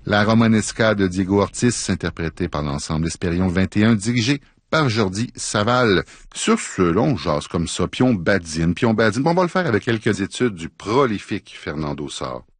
La Romanesca de Diego Ortiz, interprétée par l'ensemble Espérion 21, dirigé par Jordi Saval. Sur ce, là, on jase comme ça, puis on badine. On va le faire avec quelques études du prolifique Fernando Sor.